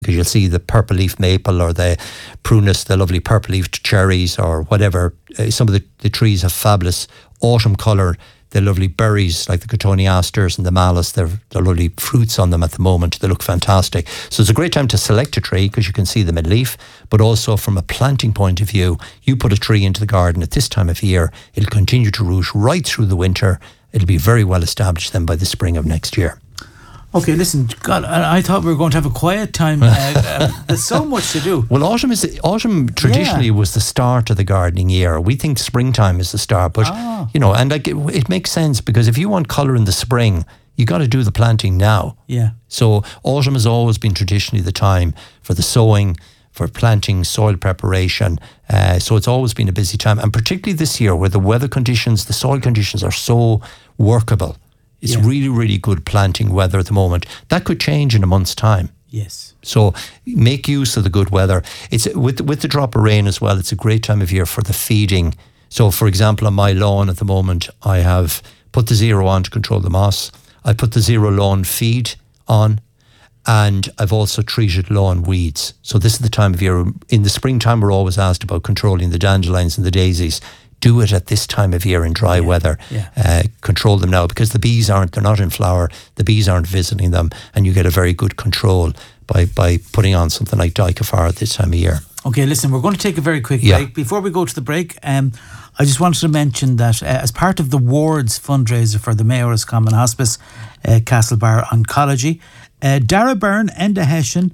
because you'll see the purple leaf maple or the prunus, the lovely purple leafed cherries or whatever. Some of the trees have fabulous autumn colour. The lovely berries like the cotoneasters and the malus, they're lovely fruits on them at the moment. They look fantastic. So it's a great time to select a tree because you can see the midleaf, but also from a planting point of view, you put a tree into the garden at this time of year, it'll continue to root right through the winter. It'll be very well established then by the spring of next year. Okay, listen, God, I thought we were going to have a quiet time. There's so much to do. Well, autumn traditionally was the start of the gardening year. We think springtime is the start, but and like it makes sense because if you want colour in the spring, you got to do the planting now. Yeah. So autumn has always been traditionally the time for the sowing, for planting, soil preparation. So it's always been a busy time, and particularly this year where the weather conditions, the soil conditions are so workable. It's really, really good planting weather at the moment. That could change in a month's time. Yes. So make use of the good weather. It's with the drop of rain as well. It's a great time of year for the feeding. So, for example, on my lawn at the moment, I have put the zero on to control the moss. I put the zero lawn feed on, and I've also treated lawn weeds. So this is the time of year. In the springtime, we're always asked about controlling the dandelions and the daisies. Do it at this time of year in dry weather. Control them now because they're not in flower, the bees aren't visiting them, and you get a very good control by putting on something like Dicafar at this time of year. Okay, listen, we're going to take a very quick break. Before we go to the break, I just wanted to mention that as part of the Wards fundraiser for the Mayor's Common Hospice, Castlebar Oncology, Dara Byrne, Enda Hessian,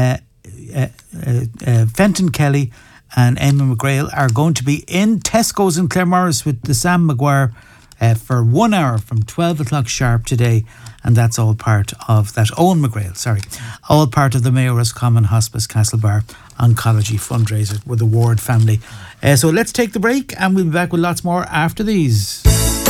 Fenton Kelly and Eamon McGrail are going to be in Tesco's in Claremorris with the Sam Maguire for 1 hour from 12 o'clock sharp today, and that's all part of that. Owen McGrail, all part of the Mayor's Common Hospice Castlebar Oncology fundraiser with the Ward family. So let's take the break and we'll be back with lots more after these.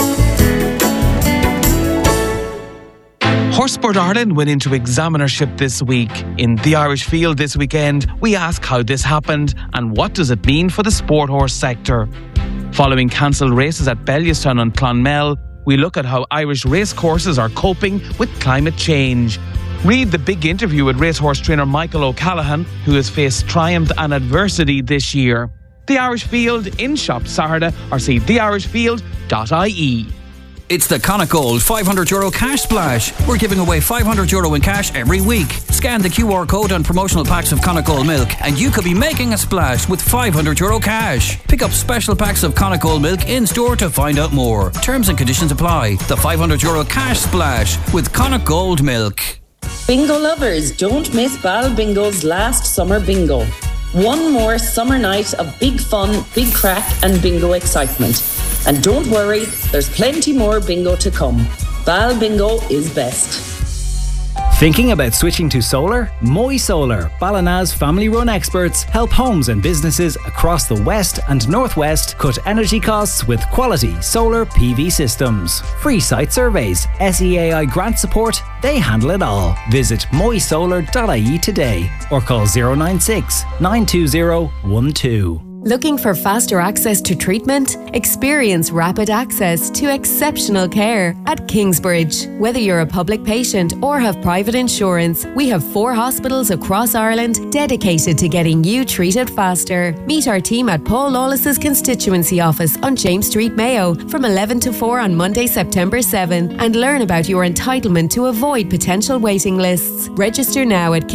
Horsesport Ireland went into examinership this week. In the Irish Field this weekend, we ask how this happened and what does it mean for the sport horse sector. Following cancelled races at Bellewstown and Clonmel, we look at how Irish racecourses are coping with climate change. Read the big interview with racehorse trainer Michael O'Callaghan, who has faced triumph and adversity this year. The Irish Field in shop Saturday, or see theirishfield.ie. It's the Connacht Gold €500 cash splash. We're giving away €500 in cash every week. Scan the QR code on promotional packs of Connacht Gold milk and you could be making a splash with €500 cash. Pick up special packs of Connacht Gold milk in store to find out more. Terms and conditions apply. The €500 cash splash with Connacht Gold milk. Bingo lovers, don't miss Bal Bingo's last summer bingo. One more summer night of big fun, big crack and bingo excitement. And don't worry, there's plenty more bingo to come. Bal Bingo is best. Thinking about switching to solar? Moy Solar, Ballina's family-run experts, help homes and businesses across the west and northwest cut energy costs with quality solar PV systems. Free site surveys, SEAI grant support, they handle it all. Visit moysolar.ie today or call 096 920 12. Looking for faster access to treatment? Experience rapid access to exceptional care at Kingsbridge. Whether you're a public patient or have private insurance, we have 4 hospitals across Ireland dedicated to getting you treated faster. Meet our team at Paul Lawless's constituency office on James Street, Mayo from 11 to 4 on Monday, September 7 and learn about your entitlement to avoid potential waiting lists. Register now at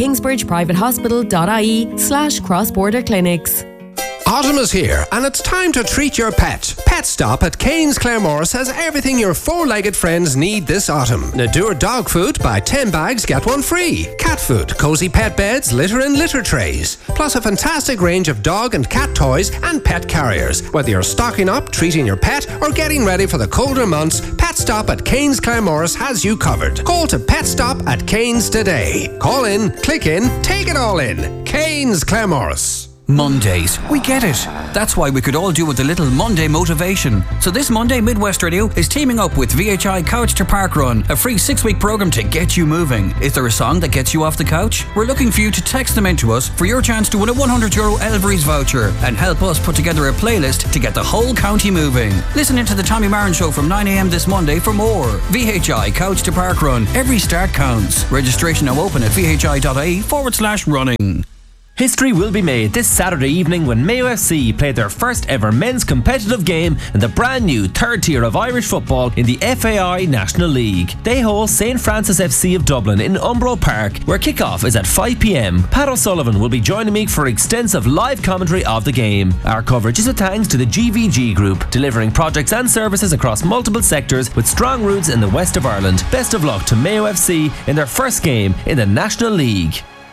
kingsbridgeprivatehospital.ie/cross-border clinics. Autumn is here and it's time to treat your pet. Pet Stop at Cairns Claremorris has everything your 4-legged friends need this autumn. Nadur dog food, buy 10 bags, get 1 free. Cat food, cozy pet beds, litter and litter trays. Plus a fantastic range of dog and cat toys and pet carriers. Whether you're stocking up, treating your pet or getting ready for the colder months, Pet Stop at Cairns Claremorris has you covered. Call to Pet Stop at Cairns today. Call in, click in, take it all in. Cairns Claremorris. Mondays. We get it. That's why we could all do with a little Monday motivation. So this Monday, Midwest Radio is teaming up with VHI Couch to Park Run, a free 6-week program to get you moving. Is there a song that gets you off the couch? We're looking for you to text them into us for your chance to win a €100 Elvery's voucher and help us put together a playlist to get the whole county moving. Listen into the Tommy Marin Show from 9 a.m. this Monday for more. VHI Couch to Park Run. Every start counts. Registration now open at vhi.ie/running. History will be made this Saturday evening when Mayo FC play their first ever men's competitive game in the brand new third tier of Irish football in the FAI National League. They host St Francis FC of Dublin in Umbro Park, where kick-off is at 5 p.m. Pat O'Sullivan will be joining me for extensive live commentary of the game. Our coverage is a thanks to the GVG Group, delivering projects and services across multiple sectors with strong roots in the west of Ireland. Best of luck to Mayo FC in their first game in the National League.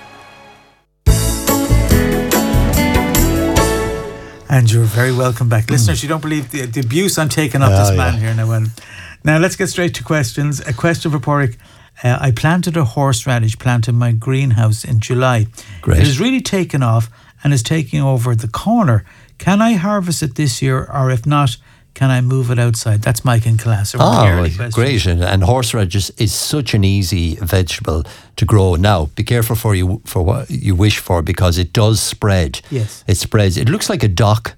And you're very welcome back. Listeners, you don't believe the abuse I'm taking off this man here now. Now let's get straight to questions. A question for Pádraig. I planted a horseradish plant in my greenhouse in July. Great. It has really taken off and is taking over the corner. Can I harvest it this year, or if not, can I move it outside? That's Mike in Class. Great. And horseradish is such an easy vegetable to grow. Now, be careful for what you wish for, because it does spread. Yes. It spreads. It looks like a dock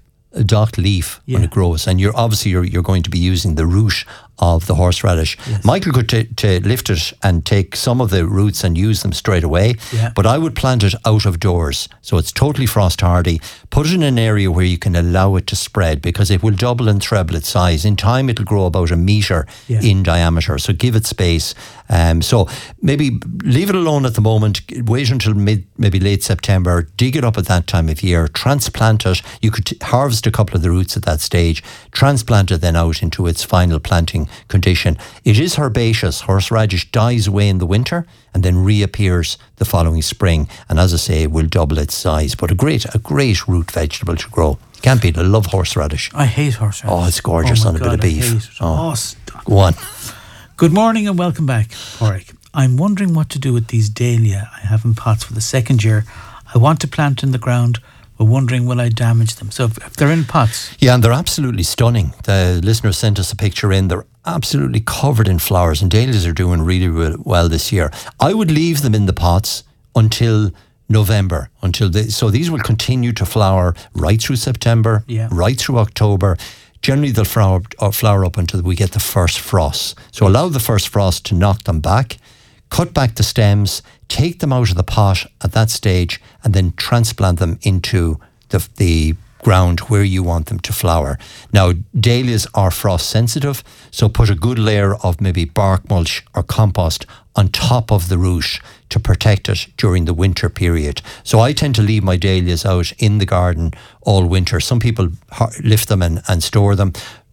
leaf when it grows, and you're going to be using the root of the horseradish. Yes. Michael could lift it and take some of the roots and use them straight away, but I would plant it out of doors, so it's totally frost hardy. Put it in an area where you can allow it to spread, because it will double and treble its size. In time it'll grow about 1 metre in diameter, so give it space. So maybe leave it alone at the moment, wait until maybe late September, dig it up at that time of year, transplant it. You could harvest a couple of the roots at that stage, transplant it then out into its final planting condition. It is herbaceous. Horseradish dies away in the winter and then reappears the following spring, and as I say, will double its size. But a great root vegetable to grow. Can't beat it. I love horseradish. I hate horseradish. Oh, it's gorgeous on a bit of beef. Stop. Go on. Good morning and welcome back, Pádraig. I'm wondering what to do with these dahlia I have in pots for the second year. I want to plant in the ground, but wondering will I damage them? So if they're in pots. Yeah, and they're absolutely stunning. The listener sent us a picture in. They're absolutely covered in flowers, and dahlias are doing really, really well this year. I would leave them in the pots until November, so these will continue to flower right through September, right through October. Generally, they'll flower up until we get the first frost. So allow the first frost to knock them back, cut back the stems, take them out of the pot at that stage, and then transplant them into the ground where you want them to flower. Now, dahlias are frost sensitive, so put a good layer of maybe bark mulch or compost on top of the root to protect it during the winter period. So I tend to leave my dahlias out in the garden all winter. Some people lift them and store them.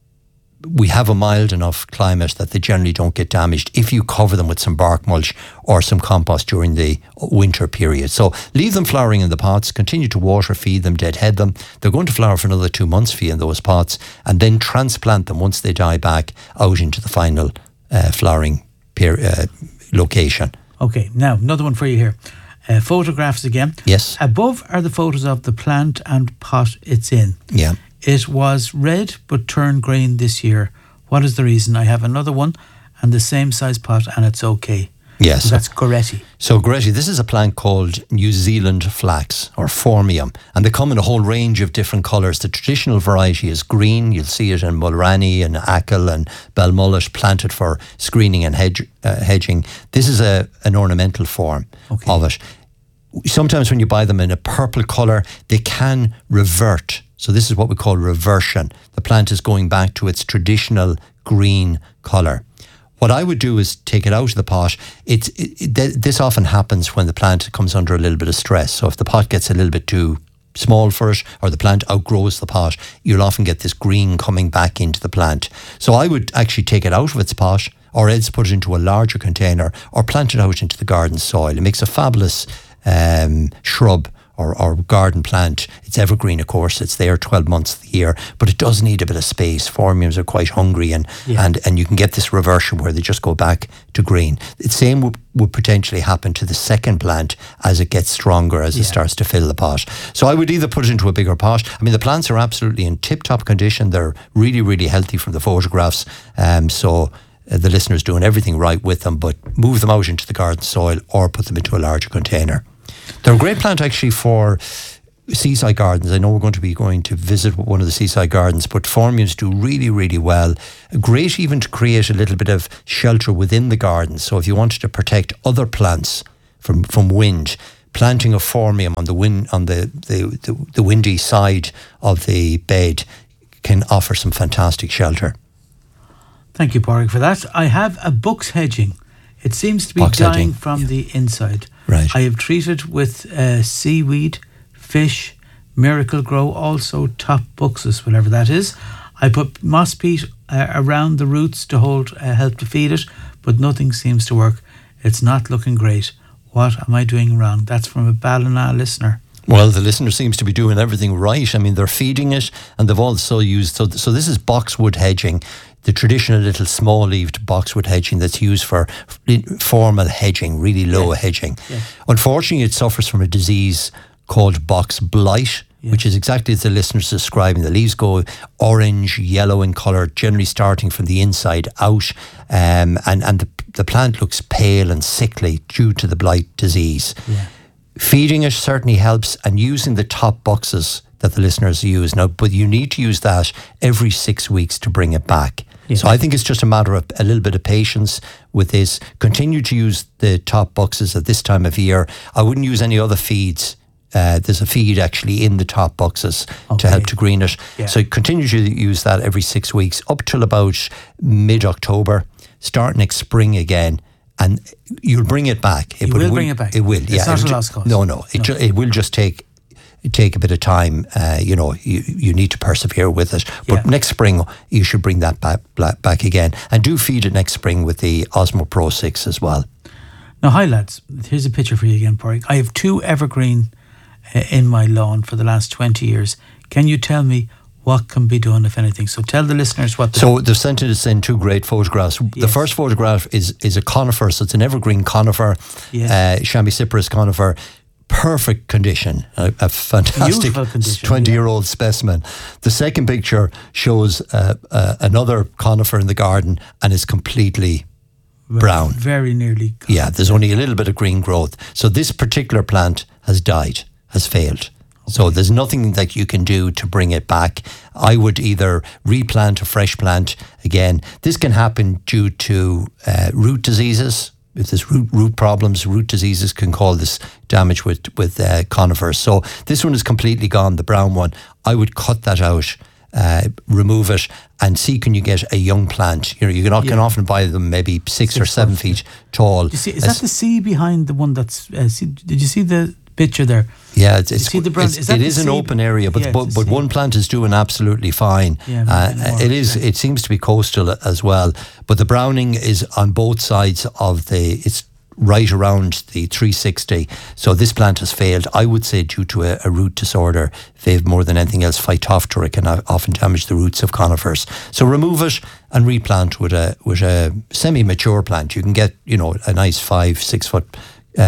We have a mild enough climate that they generally don't get damaged if you cover them with some bark mulch or some compost during the winter period. So leave them flowering in the pots, continue to water, feed them, deadhead them. They're going to flower for another 2 months for you in those pots, and then transplant them once they die back out into the final flowering location. Okay, now another one for you here. Photographs again. Yes. Above are the photos of the plant and pot it's in. Yeah. It was red but turned green this year. What is the reason? I have another one and the same size pot and it's okay. Yes. So that's Goretti. So Goretti, this is a plant called New Zealand flax or Formium, and they come in a whole range of different colours. The traditional variety is green. You'll see it in Mulranny and Achill and Belmullet, planted for screening and hedging. This is an ornamental form of it. Sometimes when you buy them in a purple colour, they can revert. So this is what we call reversion. The plant is going back to its traditional green colour. What I would do is take it out of the pot. This often happens when the plant comes under a little bit of stress. So if the pot gets a little bit too small for it, or the plant outgrows the pot, you'll often get this green coming back into the plant. So I would actually take it out of its pot, or else put it into a larger container, or plant it out into the garden soil. It makes a fabulous shrub or garden plant. It's evergreen, of course. It's there 12 months of the year, but it does need a bit of space. Phormiums are quite hungry, and you can get this reversion where they just go back to green. The same would potentially happen to the second plant as it gets stronger, as it starts to fill the pot. So I would either put it into a bigger pot. I mean, the plants are absolutely in tip-top condition. They're really, really healthy from the photographs. So the listener's doing everything right with them, but move them out into the garden soil or put them into a larger container. They're a great plant actually for seaside gardens. I know we're going to visit one of the seaside gardens, but phormiums do really, really well. Great even to create a little bit of shelter within the garden. So if you wanted to protect other plants from wind, planting a phormium on the windy side of the bed can offer some fantastic shelter. Thank you, Pádraig, for that. I have a box hedging. It seems to be Box dying hedging. from the inside. Right. I have treated with seaweed, fish, Miracle Grow, also top buxus, whatever that is. I put moss peat around the roots to help to feed it, but nothing seems to work. It's not looking great. What am I doing wrong? That's from a Ballina listener. Well, the listener seems to be doing everything right. I mean, they're feeding it, and they've also used... So this is boxwood hedging, the traditional little small-leaved boxwood hedging that's used for formal hedging, really low hedging. Yeah. Unfortunately, it suffers from a disease called box blight, which is exactly as the listener's describing. The leaves go orange, yellow in colour, generally starting from the inside out, and the plant looks pale and sickly due to the blight disease. Yeah. Feeding it certainly helps, and using the top boxes that the listeners use now, but you need to use that every 6 weeks to bring it back. Yeah. So I think it's just a matter of a little bit of patience with this. Continue to use the top boxes at this time of year. I wouldn't use any other feeds. There's a feed actually in the top boxes to help to green it. Yeah. So continue to use that every 6 weeks up till about mid-October. Start next spring again, and you'll bring it back. It will bring it back. It will. It's not a lost cause. No. It will just take a bit of time. You need to persevere with it. But next spring you should bring that back again, and do feed it next spring with the Osmo Pro 6 as well. Now, hi lads. Here's a picture for you again, Pádraig. I have 2 evergreen in my lawn for the last 20 years. Can you tell me what can be done, if anything? So tell the listeners what... So they've sent us in 2 great photographs. Yes. The first photograph is a conifer, so it's an evergreen conifer, Chamaecyparis conifer, perfect condition, a fantastic 20-year-old specimen. The second picture shows another conifer in the garden, and is completely brown. Very nearly gone. Yeah, there's only a little bit of green growth. So this particular plant has died, has failed. So there's nothing that you can do to bring it back. I would either replant a fresh plant again. This can happen due to root diseases. If there's root problems, root diseases can cause this damage with conifers. So this one is completely gone, the brown one. I would cut that out, remove it, and see can you get a young plant. You can often buy them maybe 6 or 7 feet tall. You see, is that the sea behind the one that's... did you see the picture there? Yeah, it is an open area, but one plant is doing absolutely fine. It seems to be coastal as well, but the browning is on both sides of it's right around the 360. So this plant has failed, I would say, due to a root disorder. They've more than anything else, Phytophthora can often damage the roots of conifers. So remove it and replant with a semi-mature plant. You can get a nice 5-6 foot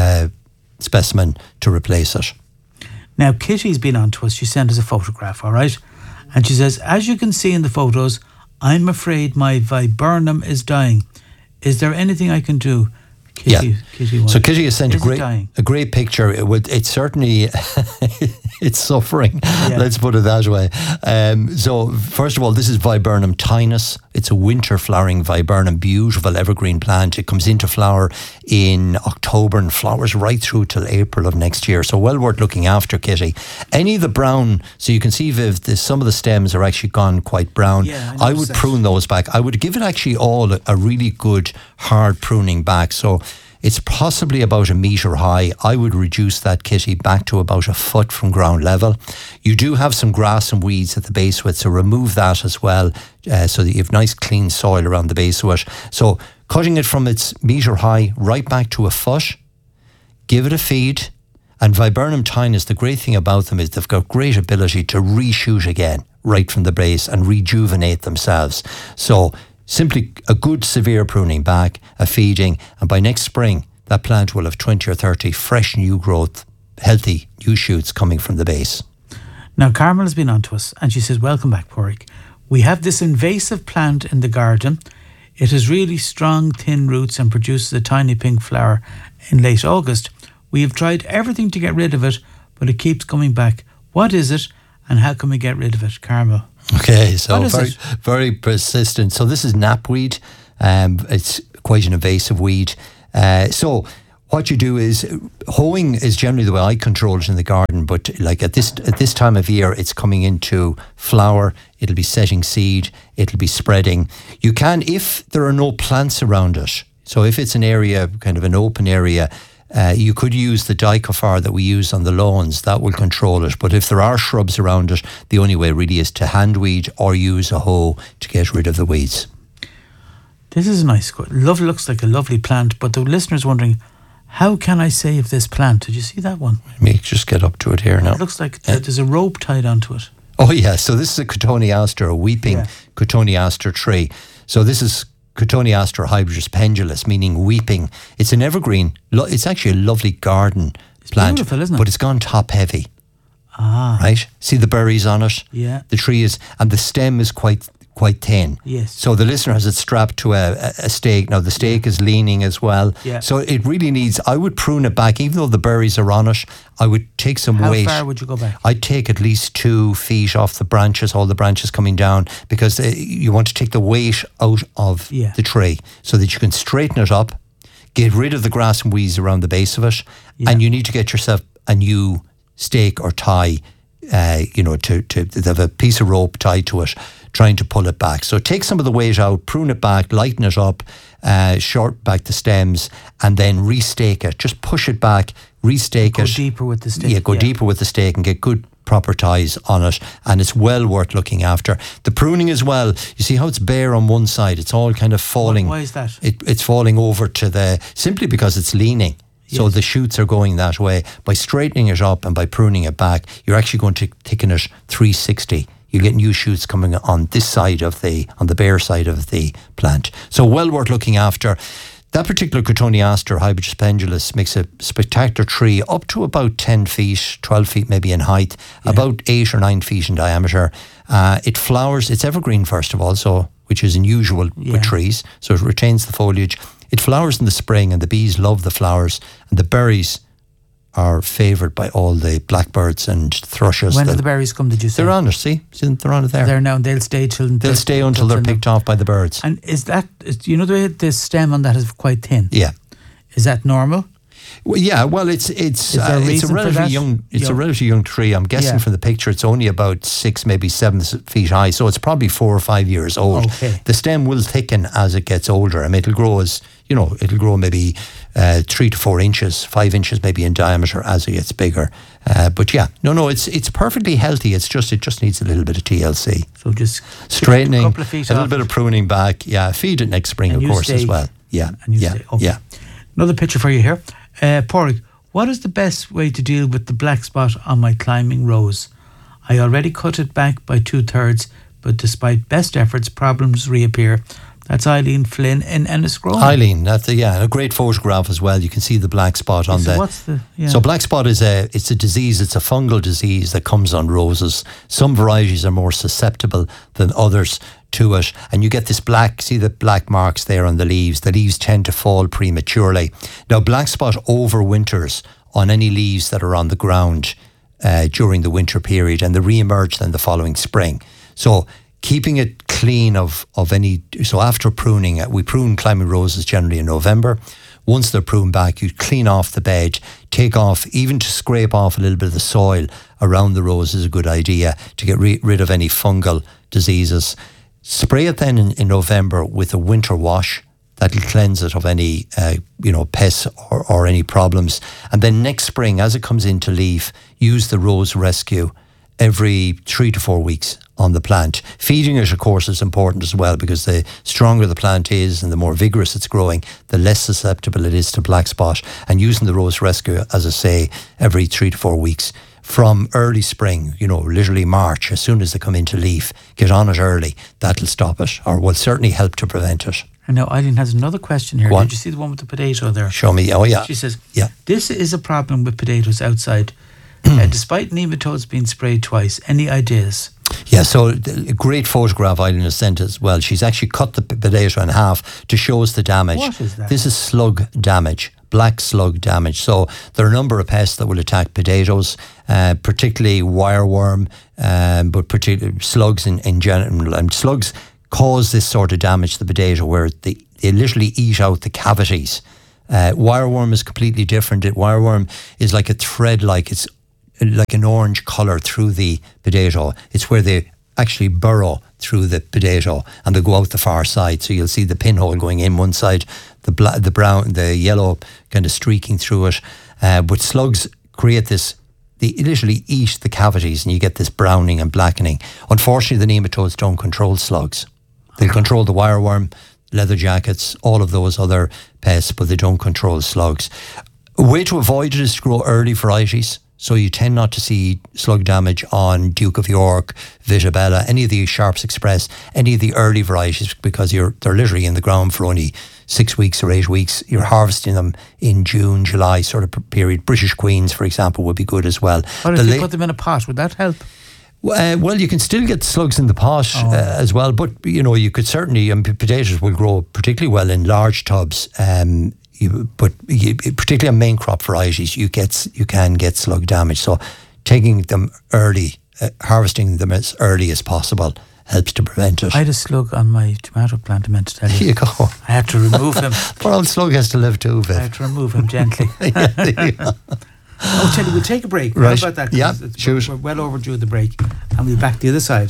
specimen to replace it. Now, Kitty's been on to us. She sent us a photograph, all right? And she says, as you can see in the photos, I'm afraid my viburnum is dying. Is there anything I can do? Kitty so Kitty has sent a great picture. It's certainly it's suffering. Yeah. Let's put it that way. So first of all, this is Viburnum tinus. It's a winter flowering viburnum, beautiful evergreen plant. It comes into flower in October and flowers right through till April of next year. So well worth looking after, Kitty. Any of the brown, so you can see Viv, some of the stems are actually gone quite brown. Yeah, I would prune those back. I would give it actually all a really good hard pruning back. So it's possibly about 1 metre high. I would reduce that, Kitty, back to about 1 foot from ground level. You do have some grass and weeds at the base of it, so remove that as well, so that you have nice clean soil around the base of it. So cutting it from its metre high right back to 1 foot, give it a feed, And Viburnum tinus, the great thing about them is they've got great ability to reshoot again right from the base and rejuvenate themselves. So simply a good severe pruning back, a feeding, and by next spring, that plant will have 20 or 30 fresh new growth, healthy new shoots coming from the base. Now, Carmel has been on to us and she says, welcome back, Pádraig. We have this invasive plant in the garden. It has really strong, thin roots and produces a tiny pink flower in late August. We have tried everything to get rid of it, but it keeps coming back. What is it and how can we get rid of it, Carmel? Okay, so very persistent. So this is knapweed. It's quite an invasive weed. So what you do is, hoeing is generally the way I control it in the garden, but like at this time of year, it's coming into flower, it'll be setting seed, it'll be spreading. You can, if there are no plants around it, so if it's an area, kind of an open area, you could use the dicofar that we use on the lawns, that will control it. But if there are shrubs around it, the only way really is to handweed or use a hoe to get rid of the weeds. This is a nice, looks like a lovely plant, but the listener's wondering, how can I save this plant? Did you see that one? Let me just get up to it here now. It looks like there's a rope tied onto it. Oh yeah, so this is a Cotoneaster, a weeping Cotoneaster tree. So this is Cotoneaster hybridus pendulus, meaning weeping. It's an evergreen. It's actually a lovely garden plant, beautiful, isn't it? But it's gone top heavy. Ah. Right? See the berries on it? Yeah. The tree is, and the stem is quite thin. Yes. So the listener has it strapped to a stake. Now the stake is leaning as well. Yeah. So it really needs, I would prune it back, even though the berries are on it, I would take some weight. How far would you go back? I'd take at least 2 feet off the branches, all the branches coming down, because you want to take the weight out of the tree so that you can straighten it up, get rid of the grass and weeds around the base of it, and you need to get yourself a new stake or tie, to have a piece of rope tied to it, trying to pull it back. So take some of the weight out, prune it back, lighten it up, short back the stems, and then restake it. Just push it back, restake it. Go deeper with the stake. Yeah, go deeper with the stake and get good proper ties on it, and it's well worth looking after. The pruning as well, you see how it's bare on one side, it's all kind of falling. Why is that? It's falling over to simply because it's leaning. So the shoots are going that way. By straightening it up and by pruning it back, you're actually going to thicken it 360. You get new shoots coming on this side on the bare side of the plant. So well worth looking after. That particular Cotoneaster hybridus pendulus makes a spectacular tree up to about 10 feet, 12 feet maybe in height, about 8 or 9 feet in diameter. It flowers, it's evergreen first of all, so which is unusual with trees, so it retains the foliage. It flowers in the spring and the bees love the flowers, and the berries are favoured by all the blackbirds and thrushes. When do the berries come, did you say? They're on it, see? They're on it there. They're now, they'll stay till... They'll stay until they're picked off by the birds. And is that, the stem on that is quite thin? Yeah. Is that normal? Well, yeah, well, it's a relatively young tree. I'm guessing from the picture it's only about 6, maybe 7 feet high, so it's probably 4 or 5 years old. Okay. The stem will thicken as it gets older. I mean, it'll grow maybe 3 to 4 inches, 5 inches maybe in diameter as it gets bigger. But yeah, it's perfectly healthy. It just needs a little bit of TLC. So just straightening, a couple of feet a little bit of pruning back. Yeah, feed it next spring, of course, as well. Yeah, yeah. Another picture for you here. Pádraig, what is the best way to deal with the black spot on my climbing rose? I already cut it back by 2/3, but despite best efforts, problems reappear. That's Eileen Flynn in Enniscrone. Eileen, that's a great photograph as well. You can see the black spot on So black spot is a disease. It's a fungal disease that comes on roses. Some varieties are more susceptible than others to it, and you get this black. See the black marks there on the leaves. The leaves tend to fall prematurely. Now, black spot overwinters on any leaves that are on the ground during the winter period, and they re-emerge then the following spring. So keeping it clean of any, so after pruning, we prune climbing roses generally in November. Once they're pruned back, you clean off the bed, take off, even to scrape off a little bit of the soil around the rose is a good idea to get rid of any fungal diseases. Spray it then in November with a winter wash. That'll cleanse it of any, pests or any problems. And then next spring, as it comes into leaf, use the Rose Rescue every 3 to 4 weeks on the plant. Feeding it, of course, is important as well, because the stronger the plant is and the more vigorous it's growing, the less susceptible it is to black spot. And using the Rose Rescue, as I say, every 3 to 4 weeks from early spring, literally March, as soon as they come into leaf, get on it early. That'll stop it, or will certainly help to prevent it. I know Eileen has another question here. Did you see the one with the potato there? Show me. Oh, yeah. She says, this is a problem with potatoes outside. Despite nematodes being sprayed twice, any ideas? Yeah, so a great photograph Eileen has sent as well. She's actually cut the potato in half to show us the damage. What is that? This is slug damage, black slug damage. So there are a number of pests that will attack potatoes, particularly wireworm, but particularly slugs in general. And slugs cause this sort of damage to the potato, where they literally eat out the cavities. Wireworm is completely different. Wireworm is like a thread, it's like an orange colour through the potato. It's where they actually burrow through the potato and they go out the far side. So you'll see the pinhole going in one side, the brown, the yellow kind of streaking through it. But slugs create this. They literally eat the cavities, and you get this browning and blackening. Unfortunately, the nematodes don't control slugs. They'll control the wireworm, leather jackets, all of those other pests, but they don't control slugs. A way to avoid it is to grow early varieties. So you tend not to see slug damage on Duke of York, Vitabella, any of the Sharps Express, any of the early varieties, because they're literally in the ground for only 6 weeks or 8 weeks. You're harvesting them in June, July sort of period. British Queens, for example, would be good as well. What if you put them in a pot? Would that help? Well, you can still get slugs in the pot as well, but you could certainly. Potatoes will grow particularly well in large tubs. Particularly on main crop varieties, you can get slug damage. So taking them early, harvesting them as early as possible, helps to prevent it. I had a slug on my tomato plant, I meant to tell you. Here you go. I had to remove him. Poor old slug has to live too, Viv. I had to remove him gently. Tell you, we'll take a break. Right. How about that? Yeah, we're well overdue the break, and we'll be back the other side.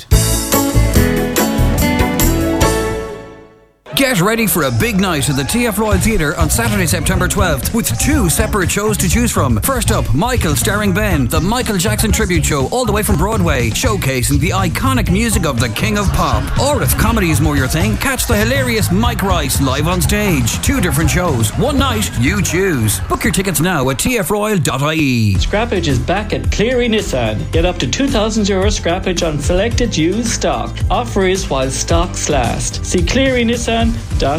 Get ready for a big night at the TF Royal Theatre on Saturday, September 12th, with 2 separate shows to choose from. First up, Michael starring Ben, the Michael Jackson tribute show all the way from Broadway, showcasing the iconic music of the King of Pop. Or if comedy is more your thing, catch the hilarious Mike Rice live on stage. 2 different shows, one night, you choose. Book your tickets now at tfroyal.ie. Scrappage is back at Cleary Nissan. Get up to €2,000 scrappage on selected used stock. Offer is while stocks last. See Cleary Nissan.ie.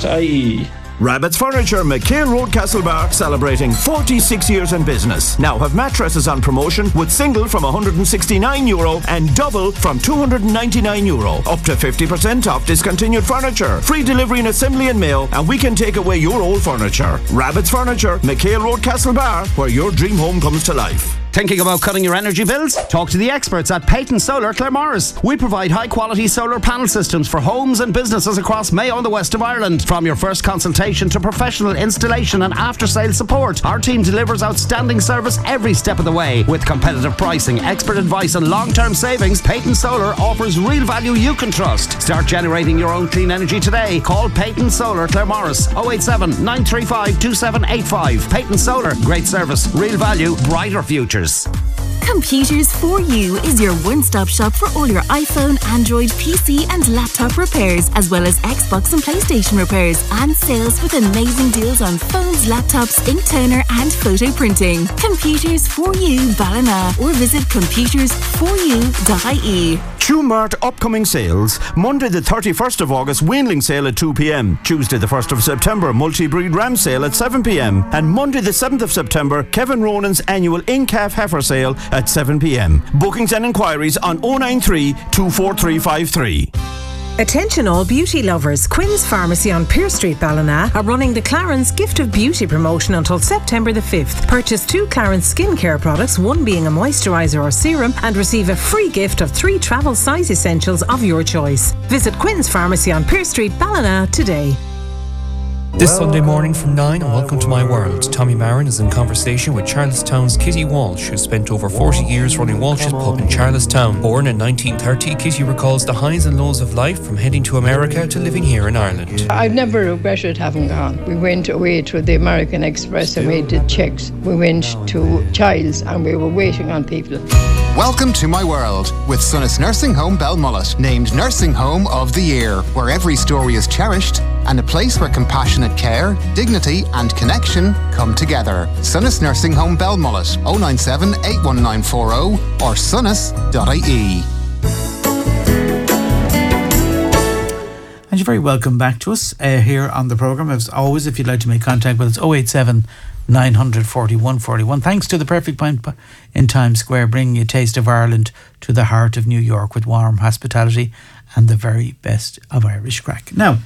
Rabbit's Furniture, McHale Road, Castlebar, celebrating 46 years in business. Now have mattresses on promotion with single from €169 and double from €299. Up to 50% off discontinued furniture. Free delivery and assembly and mail, and we can take away your old furniture. Rabbit's Furniture, McHale Road, Castlebar, where your dream home comes to life. Thinking about cutting your energy bills? Talk to the experts at Peyton Solar Claremorris. We provide high-quality solar panel systems for homes and businesses across Mayo and the west of Ireland. From your first consultation to professional installation and after-sale support, our team delivers outstanding service every step of the way. With competitive pricing, expert advice and long-term savings, Peyton Solar offers real value you can trust. Start generating your own clean energy today. Call Peyton Solar Claremorris 087 935 2785. Peyton Solar, great service, real value, brighter futures. Computers For You is your one-stop shop for all your iPhone, Android, PC and laptop repairs, as well as Xbox and PlayStation repairs, and sales with amazing deals on phones, laptops, ink toner and photo printing. Computers For You Ballina, or visit computersforyou.ie. Tumart upcoming sales. Monday the 31st of August, weanling sale at 2 p.m. Tuesday the 1st of September, multi-breed ram sale at 7 p.m. And Monday the 7th of September, Kevin Ronan's annual in-calf heifer sale at 7 p.m. Bookings and inquiries on 093 24353. Attention all beauty lovers. Quinn's Pharmacy on Pearse Street, Ballina are running the Clarence Gift of Beauty promotion until September the 5th. Purchase 2 Clarence skincare products, one being a moisturiser or serum, and receive a free gift of 3 travel size essentials of your choice. Visit Quinn's Pharmacy on Pearse Street, Ballina today. This Sunday morning from 9 and Welcome to My World, Tommy Marin is in conversation with Charlestown's Kitty Walsh, who spent over 40 years running Walsh's pub in Charlestown. Born in 1930, Kitty recalls the highs and lows of life from heading to America to living here in Ireland. I've never regretted having gone. We went away to the American Express and we did checks. We went to Childs and we were waiting on people. Welcome to My World with Sunnis Nursing Home Belmullet, named Nursing Home of the Year, where every story is cherished and a place where compassionate care, dignity and connection come together. Sunnis Nursing Home Belmullet, 097 81940 or sunnis.ie. And you're very welcome back to us here on the programme. As always, if you'd like to make contact with us, 087 941 41. Thanks to the Perfect Pint in Times Square, bringing a taste of Ireland to the heart of New York with warm hospitality and the very best of Irish crack. Now,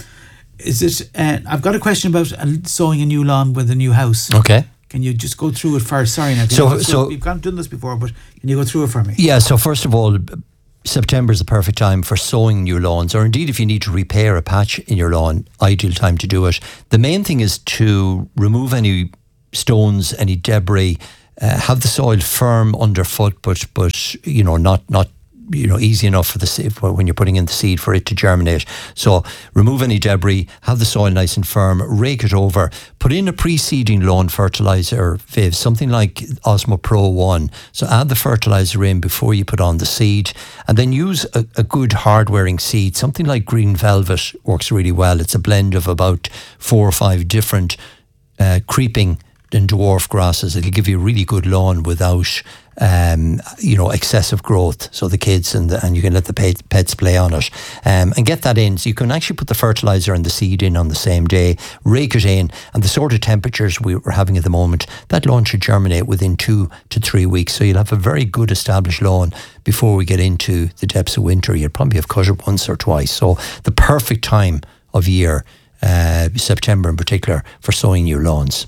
I've got a question about sowing a new lawn with a new house. Okay. Can you just go through it first? Sorry, Nathan. So we've done this before, but can you go through it for me? Yeah, so first of all, September is the perfect time for sowing new lawns, or indeed if you need to repair a patch in your lawn, ideal time to do it. The main thing is to remove any stones, any debris, have the soil firm underfoot, but not easy enough for the seed when you're putting in the seed for it to germinate. So remove any debris, have the soil nice and firm, rake it over, put in a pre-seeding lawn fertilizer, Viv, something like Osmo Pro 1. So add the fertilizer in before you put on the seed, and then use a good hard-wearing seed. Something like Green Velvet works really well. It's a blend of about 4 or 5 different creeping and dwarf grasses. It'll give you a really good lawn without excessive growth, so the kids and you can let the pets play on it, and get that in. So you can actually put the fertilizer and the seed in on the same day, rake it in, and the sort of temperatures we're having at the moment, that lawn should germinate within 2 to 3 weeks. So you'll have a very good established lawn before we get into the depths of winter. You'll probably have cut it once or twice. So the perfect time of year, September in particular, for sowing new lawns.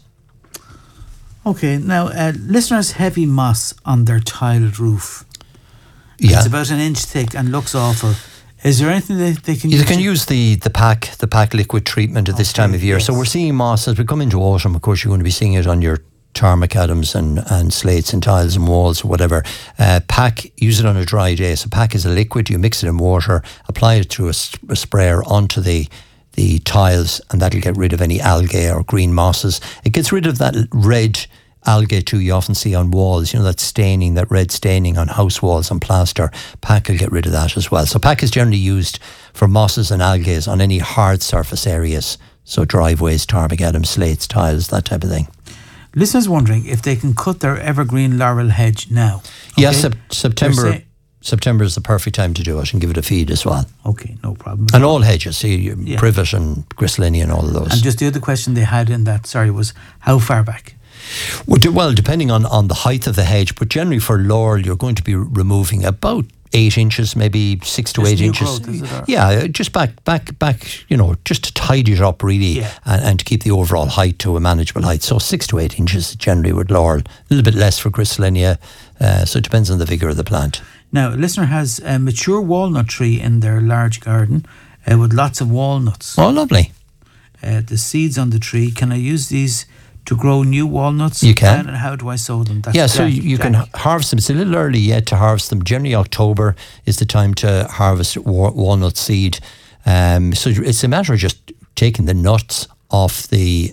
Okay, now listeners, heavy moss on their tiled roof. Yeah. It's about 1 inch thick and looks awful. Is there anything they can use? You can use the pack liquid treatment at this time of year. Yes. So we're seeing moss as we come into autumn. Of course, you're going to be seeing it on your tarmac macadams and slates and tiles and walls or whatever. Pack, use it on a dry day. So pack is a liquid. You mix it in water, apply it through a sprayer onto the tiles, and that'll get rid of any algae or green mosses. It gets rid of that red algae too you often see on walls, that staining, that red staining on house walls and plaster. Pack will get rid of that as well. So pack is generally used for mosses and algae on any hard surface areas, so driveways, tarmac macadams, slates, tiles, that type of thing. Listeners wondering if they can cut their evergreen laurel hedge now. Okay? Yes, September is the perfect time to do it, and give it a feed as well. Okay, no problem. And all hedges, privet and gristlinia and all of those. And just the other question they had in that, was how far back? Well, depending on the height of the hedge, but generally for laurel, you're going to be removing about 8 inches, maybe 6 to 8 inches. Growth, is it, yeah, just back, just to tidy it up really, and to keep the overall height to a manageable height. So 6 to 8 inches generally with laurel, a little bit less for gristlinia. So it depends on the vigour of the plant. Now, a listener has a mature walnut tree in their large garden with lots of walnuts. Oh, lovely. The seeds on the tree, can I use these to grow new walnuts? You can. And how do I sow them? So you can harvest them. It's a little early yet to harvest them. Generally October is the time to harvest walnut seed. So it's a matter of just taking the nuts off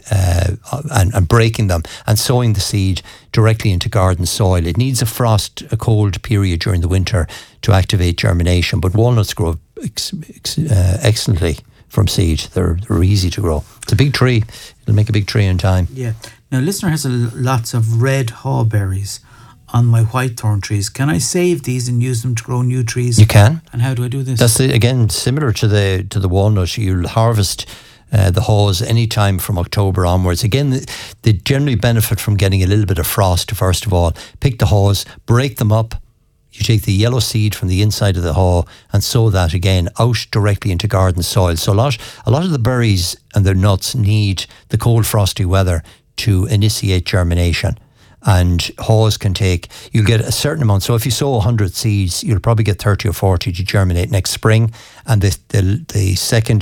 and breaking them and sowing the seed directly into garden soil. It needs a cold period during the winter to activate germination, but walnuts grow excellently from seed. They're easy to grow. It's a big tree. It'll make a big tree in time. Yeah. Now, listener has lots of red hawberries on my whitethorn trees. Can I save these and use them to grow new trees? You can. And how do I do this? That's again similar to the walnut. You'll harvest the haws any time from October onwards. Again, they generally benefit from getting a little bit of frost. First of all, pick the haws, break them up. You take the yellow seed from the inside of the haw and sow that again out directly into garden soil. So a lot of the berries and their nuts need the cold, frosty weather to initiate germination. And haws you'll get a certain amount. So if you sow 100 seeds, you'll probably get 30 or 40 to germinate next spring. And the second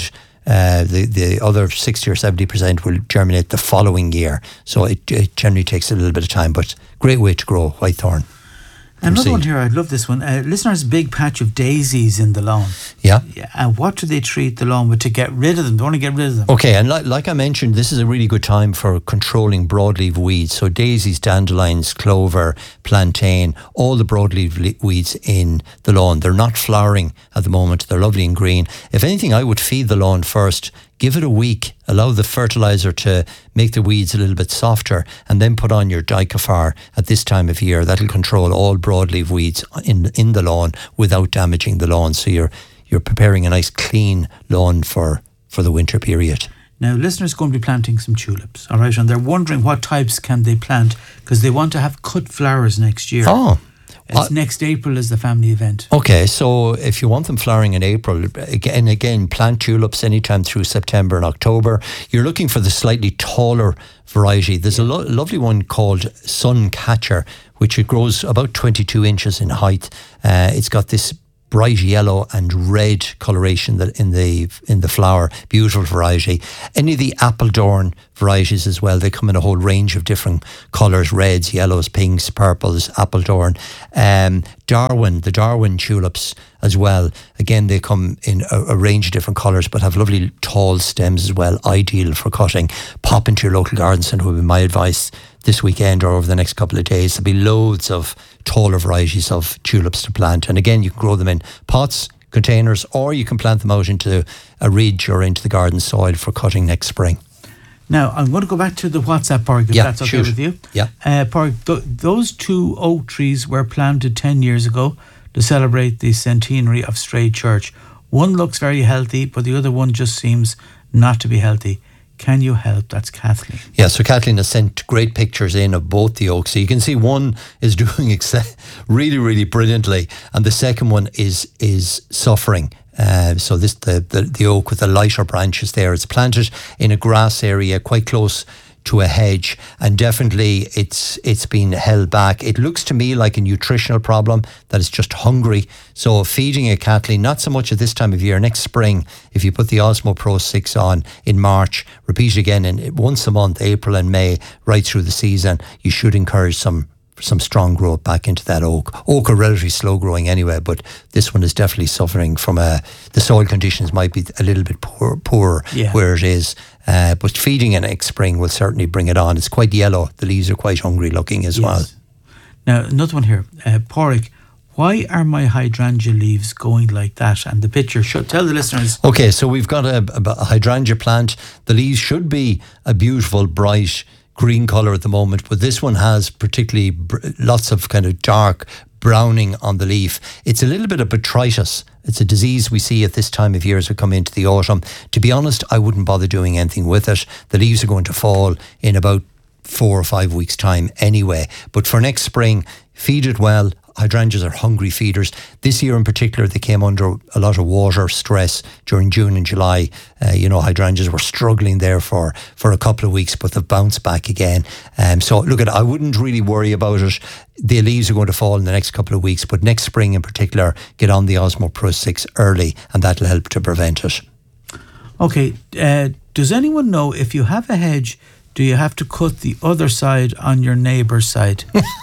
The other 60 or 70% will germinate the following year. So it generally takes a little bit of time, but great way to grow whitethorn. Another one here, I love this one. Listeners, big patch of daisies in the lawn. Yeah. And what do they treat the lawn with to get rid of them? They want to get rid of them. Okay, and like I mentioned, this is a really good time for controlling broadleaf weeds. So daisies, dandelions, clover, plantain, all the broadleaf weeds in the lawn. They're not flowering at the moment. They're lovely and green. If anything, I would feed the lawn first. Give it a week, allow the fertiliser to make the weeds a little bit softer, and then put on your Dicafar at this time of year. That'll control all broadleaf weeds in the lawn without damaging the lawn. So you're preparing a nice clean lawn for the winter period. Now, listeners are going to be planting some tulips, all right? And they're wondering what types can they plant because they want to have cut flowers next year. Oh. It's next April is the family event. Okay, so if you want them flowering in April, again, plant tulips anytime through September and October. You're looking for the slightly taller variety. There's a lovely one called Suncatcher, which it grows about 22 inches in height. It's got this bright yellow and red coloration that in the flower. Beautiful variety. Any of the Appledorn varieties as well, they come in a whole range of different colours: reds, yellows, pinks, purples. Appledorn. The Darwin tulips as well. Again, they come in a range of different colours, but have lovely tall stems as well. Ideal for cutting. Pop into your local garden centre would be my advice this weekend or over the next couple of days. There'll be loads of taller varieties of tulips to plant. And again, you can grow them in pots, containers, or you can plant them out into a ridge or into the garden soil for cutting next spring. Now, I'm going to go back to the WhatsApp, Park, if that's okay with you. Yeah. Park, those two oak trees were planted 10 years ago to celebrate the centenary of Stray Church. One looks very healthy, but the other one just seems not to be healthy. Can you help? That's Kathleen. Yeah, so Kathleen has sent great pictures in of both the oaks. So you can see one is doing really, really brilliantly, and the second one is suffering. So this the oak with the lighter branches there. It's planted in a grass area quite close to a hedge, and definitely it's been held back. It looks to me like a nutritional problem, that it's just hungry. So feeding it, Kathleen, not so much at this time of year. Next spring, if you put the Osmo Pro 6 on in March, repeat again once a month, April and May, right through the season, you should encourage some strong growth back into that oak. Oak are relatively slow growing anyway, but this one is definitely suffering from the soil conditions might be a little bit poor where it is. But feeding it next spring will certainly bring it on. It's quite yellow. The leaves are quite hungry looking as well. Now, another one here. Porrick, why are my hydrangea leaves going like that? And the picture should tell the listeners. Okay, so we've got a hydrangea plant. The leaves should be a beautiful, bright green colour at the moment, but this one has particularly lots of kind of dark browning on the leaf. It's a little bit of botrytis. It's a disease we see at this time of year as we come into the autumn. To be honest, I wouldn't bother doing anything with it. The leaves are going to fall in about 4 or 5 weeks' time anyway. But for next spring, feed it well. Hydrangeas are hungry feeders. This year in particular, they came under a lot of water stress during June and July. Hydrangeas were struggling there for a couple of weeks, but they've bounced back again. So look, I wouldn't really worry about it. The leaves are going to fall in the next couple of weeks, but next spring in particular, get on the Osmo Pro 6 early, and that'll help to prevent it. Okay, does anyone know if you have a hedge, do you have to cut the other side on your neighbour's side?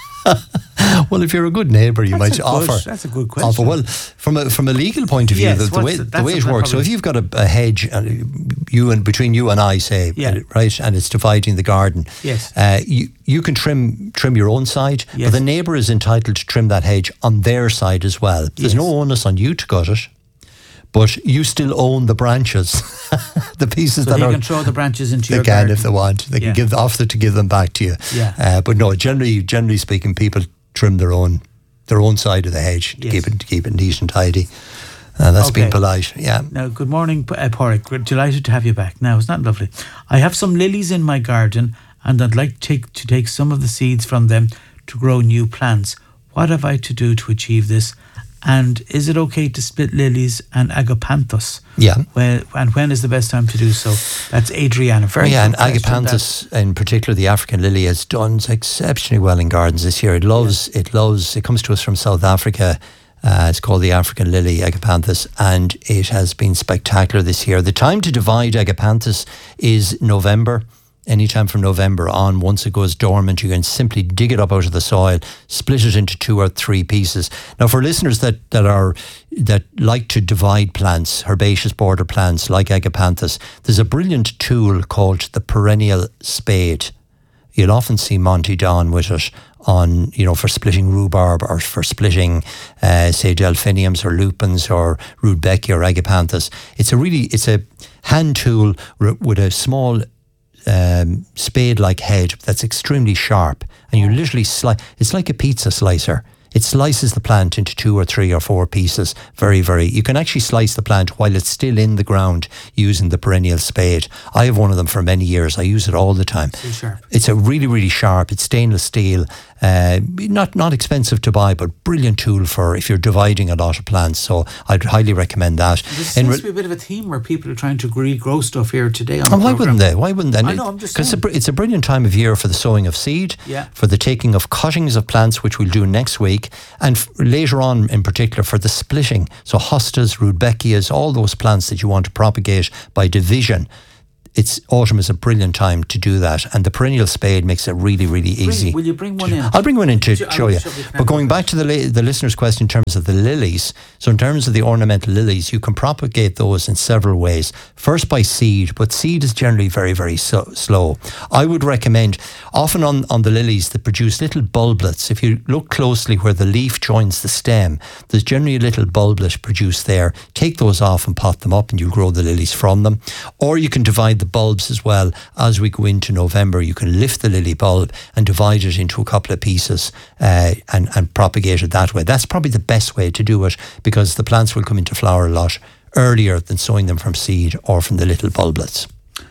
Well, if you're a good neighbour, you might offer. That's a good question. Well, from a legal point of view, the way it works. So if you've got a hedge, between you and I, say, right, and it's dividing the garden. Yes. You can trim your own side, but the neighbour is entitled to trim that hedge on their side as well. There's no onus on you to cut it, but you still own the branches, the pieces so that they can throw the branches into your garden. They can if they want. They can offer to give them back to you. Yeah. But no, generally speaking, people trim their own side of the hedge to keep it neat and tidy. That's being polite. Yeah. Now, good morning, Porrick. We're delighted to have you back. Now, isn't that lovely? I have some lilies in my garden, and I'd like to take some of the seeds from them to grow new plants. What have I to do to achieve this? And is it okay to split lilies and agapanthus? Yeah. When is the best time to do so? That's Adriana. And agapanthus, in particular, the African lily, has done exceptionally well in gardens this year. It comes to us from South Africa. It's called the African lily, Agapanthus, and it has been spectacular this year. The time to divide Agapanthus is November. Anytime from November on. Once it goes dormant, you can simply dig it up out of the soil, split it into 2 or 3 pieces. Now, for listeners that like to divide plants, herbaceous border plants like Agapanthus, there's a brilliant tool called the perennial spade. You'll often see Monty Don with it on, for splitting rhubarb or for splitting, say, delphiniums or lupins or rudbeckia or Agapanthus. It's a hand tool with a small spade-like head that's extremely sharp, and you literally slice. It's like a pizza slicer. It slices the plant into 2 or 3 or 4 pieces. Very, very. You can actually slice the plant while it's still in the ground using the perennial spade. I have one of them for many years. I use it all the time. So sharp. It's a really, really sharp. It's stainless steel. Not expensive to buy, but brilliant tool for if you're dividing a lot of plants. So I'd highly recommend that. There seems to be a bit of a theme where people are trying to regrow stuff here today on the why programme. wouldn't they? I know, I'm just saying. Because it's a brilliant time of year for the sowing of seed, for the taking of cuttings of plants, which we'll do next week, and later on in particular for the splitting. So hostas, rudbeckias, all those plants that you want to propagate by division. Autumn is a brilliant time to do that, and the perennial spade makes it really, really easy. Will you bring one in? I'll bring one in to show you. But going back to the listener's question in terms of the lilies, so in terms of the ornamental lilies, you can propagate those in several ways. First by seed, but seed is generally very, very slow. I would recommend, often on the lilies that produce little bulblets, if you look closely where the leaf joins the stem, there's generally a little bulblet produced there. Take those off and pot them up, and you'll grow the lilies from them. Or you can divide the bulbs as well. As we go into November, you can lift the lily bulb and divide it into a couple of pieces and propagate it that way. That's probably the best way to do it, because the plants will come into flower a lot earlier than sowing them from seed or from the little bulblets.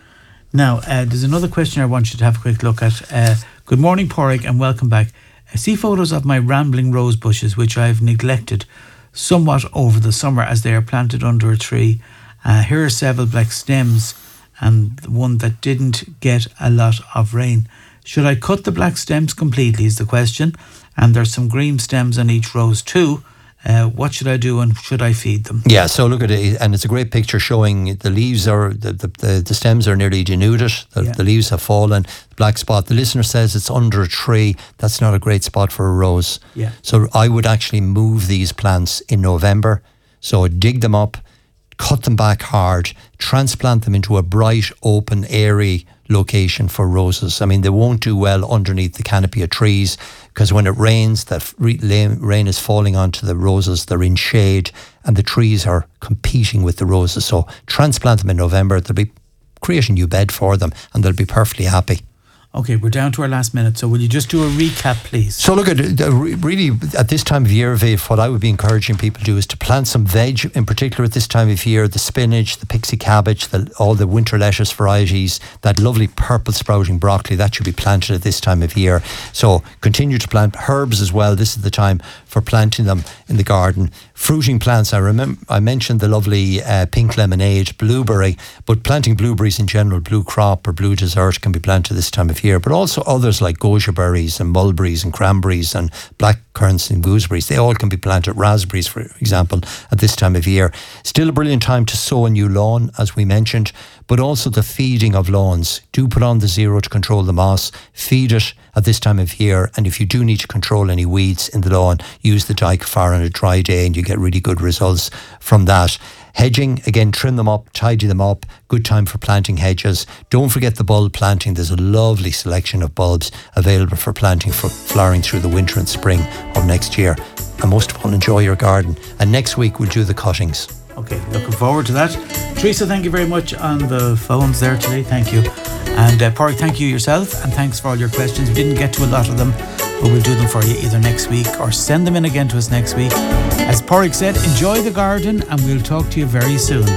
Now, there's another question I want you to have a quick look at. Good morning, Pádraig, and welcome back. I see photos of my rambling rose bushes, which I've neglected somewhat over the summer as they are planted under a tree. Here are several black stems and the one that didn't get a lot of rain. Should I cut the black stems completely is the question, and there's some green stems on each rose too. What should I do, and should I feed them? Yeah, so look at it, and it's a great picture showing the leaves are, the stems are nearly denuded, the leaves have fallen, the black spot. The listener says it's under a tree. That's not a great spot for a rose. Yeah. So I would actually move these plants in November. So dig them up, cut them back hard, transplant them into a bright, open, airy location for roses. I mean, they won't do well underneath the canopy of trees, because when it rains, that rain is falling onto the roses, they're in shade, and the trees are competing with the roses. So transplant them in November. They'll be creating a new bed for them, and they'll be perfectly happy. Okay, we're down to our last minute, so will you just do a recap, please? So look, really at this time of year, Viv, what I would be encouraging people to do is to plant some veg, in particular at this time of year, the spinach, the pixie cabbage, all the winter lettuce varieties, that lovely purple sprouting broccoli, that should be planted at this time of year. So continue to plant herbs as well. This is the time for planting them in the garden. Fruiting plants, I mentioned the lovely pink lemonade, blueberry, but planting blueberries in general, blue crop or blue dessert, can be planted this time of year, but also others like goji berries and mulberries and cranberries and black currants and gooseberries. They all can be planted. Raspberries, for example, at this time of year. Still a brilliant time to sow a new lawn, as we mentioned, but also the feeding of lawns. Do put on the zero to control the moss. Feed it at this time of year, and if you do need to control any weeds in the lawn, use the Dicafar on a dry day, and you get really good results from that. Hedging, again, trim them up, tidy them up. Good time for planting hedges. Don't forget the bulb planting. There's a lovely selection of bulbs available for planting, for flowering through the winter and spring of next year. And most of all, enjoy your garden. And next week we'll do the cuttings. Okay, looking forward to that. Teresa, thank you very much on the phones there today. Thank you. And Pádraig, thank you yourself, and thanks for all your questions. We didn't get to a lot of them, but we'll do them for you either next week or send them in again to us next week. As Pádraig said, enjoy the garden, and we'll talk to you very soon.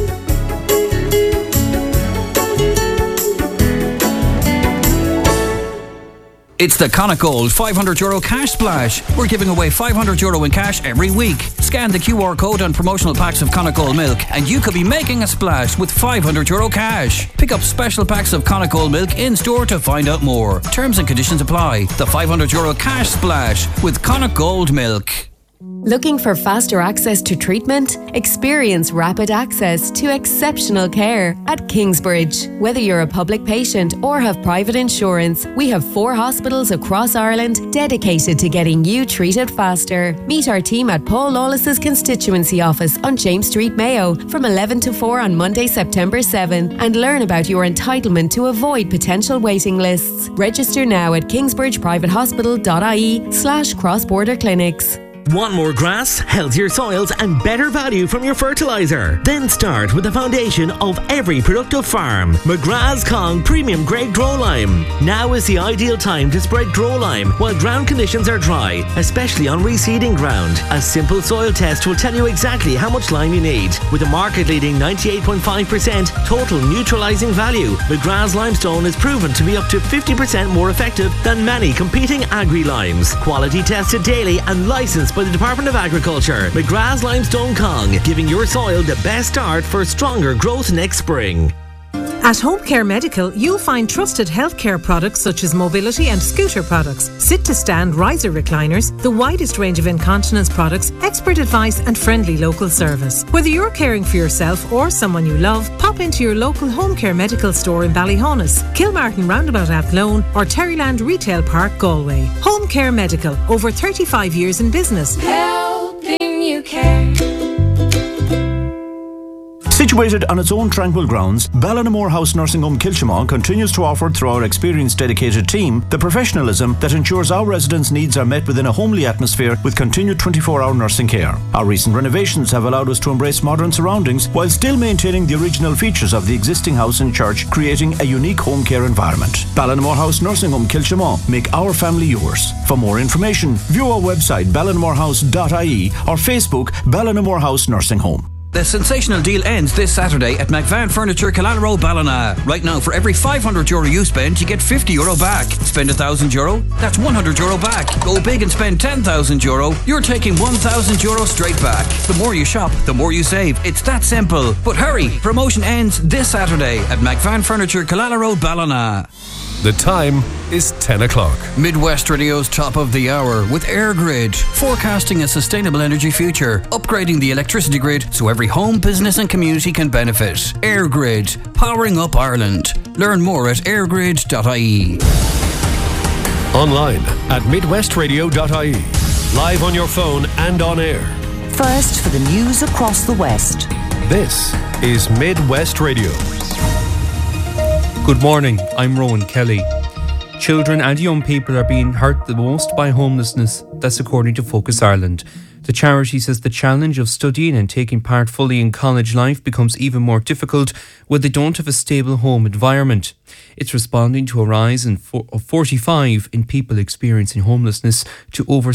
It's the Connacht €500 cash splash. We're giving away €500 in cash every week. Scan the QR code on promotional packs of Connacht milk and you could be making a splash with €500 cash. Pick up special packs of Connacht milk in store to find out more. Terms and conditions apply. The €500 cash splash with Connacht Gold Milk. Looking for faster access to treatment? Experience rapid access to exceptional care at Kingsbridge. Whether you're a public patient or have private insurance, we have 4 hospitals across Ireland dedicated to getting you treated faster. Meet our team at Paul Lawless's constituency office on James Street, Mayo from 11 to 4 on Monday, September 7 and learn about your entitlement to avoid potential waiting lists. Register now at kingsbridgeprivatehospital.ie/cross-border clinics. Want more grass, healthier soils and better value from your fertiliser? Then start with the foundation of every productive farm. McGrath's Kong Premium Grade Grow Lime. Now is the ideal time to spread Grow Lime while ground conditions are dry, especially on reseeding ground. A simple soil test will tell you exactly how much lime you need. With a market-leading 98.5% total neutralising value, McGrath's Limestone is proven to be up to 50% more effective than many competing agri-limes. Quality tested daily and licensed by the Department of Agriculture. McGrath's Limestone Kong, giving your soil the best start for stronger growth next spring. At Home Care Medical, you'll find trusted healthcare products such as mobility and scooter products, sit-to-stand riser recliners, the widest range of incontinence products, expert advice and friendly local service. Whether you're caring for yourself or someone you love, pop into your local Home Care Medical store in Ballyhonus, Kilmartin Roundabout Athlone or Terryland Retail Park, Galway. Home Care Medical, over 35 years in business. Helping you care. Situated on its own tranquil grounds, Ballinamore House Nursing Home Kilchimau continues to offer, through our experienced dedicated team, the professionalism that ensures our residents' needs are met within a homely atmosphere with continued 24-hour nursing care. Our recent renovations have allowed us to embrace modern surroundings while still maintaining the original features of the existing house and church, creating a unique home care environment. Ballinamore House Nursing Home Kilchimau. Make our family yours. For more information, view our website ballinamorehouse.ie or Facebook Ballinamore House Nursing Home. The sensational deal ends this Saturday at McVan Furniture, Killala Ballina. Right now, for every €500 you spend, you get €50 back. Spend €1,000, that's €100 back. Go big and spend €10,000, you're taking €1,000 straight back. The more you shop, the more you save. It's that simple. But hurry, promotion ends this Saturday at McVan Furniture, Killala Ballina. The time is 10 o'clock. Midwest Radio's top of the hour with AirGrid, forecasting a sustainable energy future, upgrading the electricity grid so every home, business and community can benefit. AirGrid, powering up Ireland. Learn more at airgrid.ie. Online at midwestradio.ie. Live on your phone and on air. First for the news across the West. This is Midwest Radio. Good morning, I'm Rowan Kelly. Children and young people are being hurt the most by homelessness. That's according to Focus Ireland. The charity says the challenge of studying and taking part fully in college life becomes even more difficult when they don't have a stable home environment. It's responding to a rise of 45 in people experiencing homelessness to over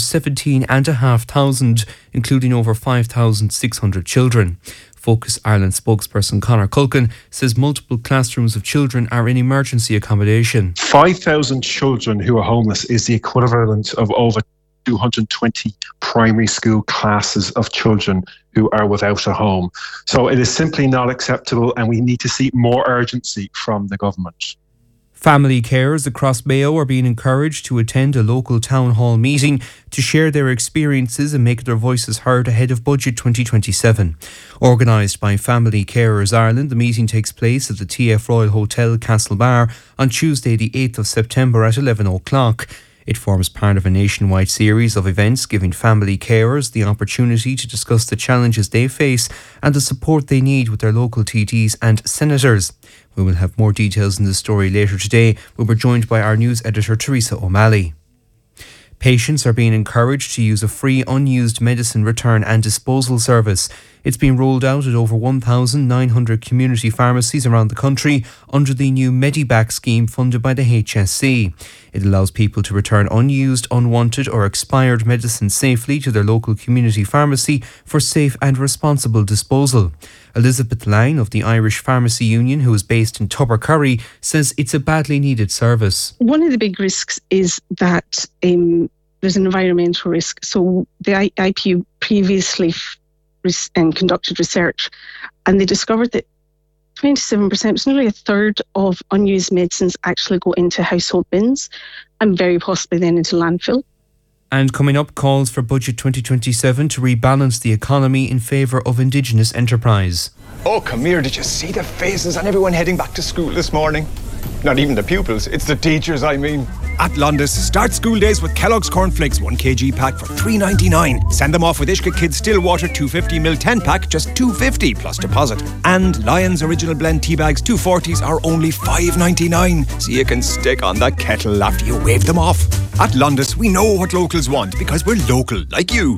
17,500, including over 5,600 children. Focus Ireland spokesperson Conor Culkin says multiple classrooms of children are in emergency accommodation. 5,000 children who are homeless is the equivalent of over 220 primary school classes of children who are without a home. So it is simply not acceptable, and we need to see more urgency from the government. Family carers across Mayo are being encouraged to attend a local town hall meeting to share their experiences and make their voices heard ahead of Budget 2027. Organised by Family Carers Ireland, the meeting takes place at the TF Royal Hotel, Castlebar, on Tuesday the 8th of September at 11 o'clock. It forms part of a nationwide series of events giving family carers the opportunity to discuss the challenges they face and the support they need with their local TDs and senators. We will have more details in the story later today when we're joined by our news editor Teresa O'Malley. Patients are being encouraged to use a free unused medicine return and disposal service. It's been rolled out at over 1,900 community pharmacies around the country under the new Mediback scheme funded by the HSC. It allows people to return unused, unwanted or expired medicine safely to their local community pharmacy for safe and responsible disposal. Elizabeth Lang of the Irish Pharmacy Union, who is based in Tubbercurry, says it's a badly needed service. One of the big risks is that there's an environmental risk. So the IPU previously conducted research, and they discovered that 27%, it's nearly a third of unused medicines actually go into household bins and very possibly then into landfill. And coming up, calls for Budget 2027 to rebalance the economy in favour of Indigenous enterprise. Oh, come here, did you see the faces on everyone heading back to school this morning? Not even the pupils, it's the teachers, I mean. At Londis, start school days with Kellogg's Cornflakes 1 kg pack for $3.99. Send them off with Ishka Kids Stillwater 250ml 10 pack, just $2.50 plus deposit. And Lyons Original Blend tea bags 240s are only $5.99. So you can stick on the kettle after you wave them off. At Londis, we know what locals want because we're local, like you.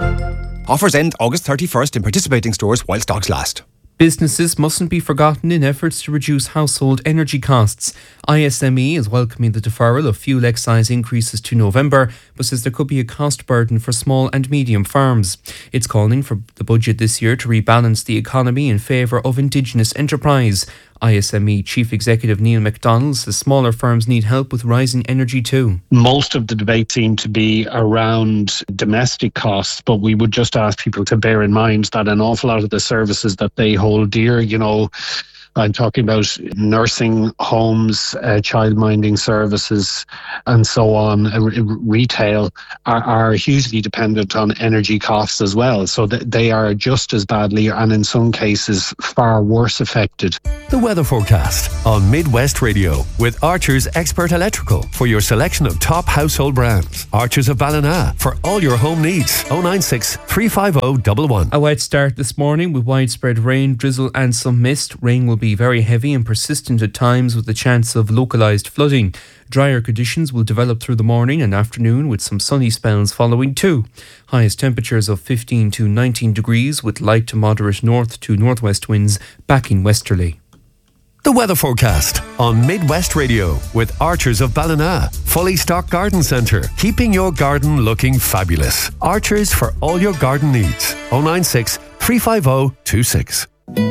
Offers end August 31st in participating stores while stocks last. Businesses mustn't be forgotten in efforts to reduce household energy costs. ISME is welcoming the deferral of fuel excise increases to November, but says there could be a cost burden for small and medium farms. It's calling for the budget this year to rebalance the economy in favour of Indigenous enterprise. ISME Chief Executive Neil MacDonald says smaller firms need help with rising energy too. Most of the debate seemed to be around domestic costs, but we would just ask people to bear in mind that an awful lot of the services that they hold dear, you know, I'm talking about nursing homes, childminding services and so on, retail are hugely dependent on energy costs as well. So they are just as badly and in some cases far worse affected. The weather forecast on Midwest Radio with Archer's Expert Electrical for your selection of top household brands. Archer's of Ballina for all your home needs. 096 350 111. A wet start this morning with widespread rain, drizzle and some mist. Rain will be very heavy and persistent at times with the chance of localised flooding. Drier conditions will develop through the morning and afternoon with some sunny spells following too. Highest temperatures of 15 to 19 degrees with light to moderate north to northwest winds backing westerly. The weather forecast on Midwest Radio with Archers of Ballina. Fully stocked garden centre, keeping your garden looking fabulous. Archers for all your garden needs. 096 350 26.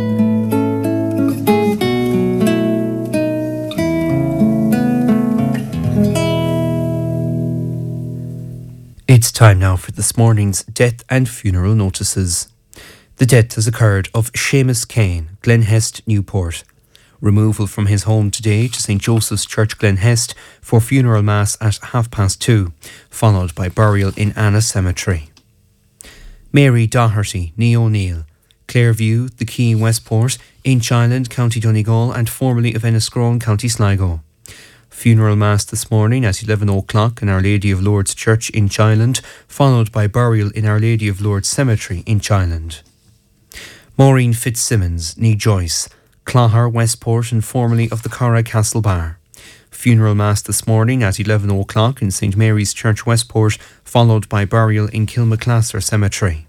It's time now for this morning's death and funeral notices. The death has occurred of Seamus Kane, Glenhest, Newport. Removal from his home today to St. Joseph's Church, Glenhest, for funeral mass at 2:30, followed by burial in Anna Cemetery. Mary Doherty, Nee O'Neill, Clairview, The Quay, Westport, Inch Island, County Donegal and formerly of Enniscrone, County Sligo. Funeral mass this morning at 11 o'clock in Our Lady of Lourdes Church, Inch Island, followed by burial in Our Lady of Lourdes Cemetery, Inch Island. Maureen Fitzsimmons, Nee Joyce, Clogher, Westport and formerly of the Corra Castle Bar. Funeral mass this morning at 11 o'clock in St Mary's Church, Westport, followed by burial in Kilmaclasser Cemetery.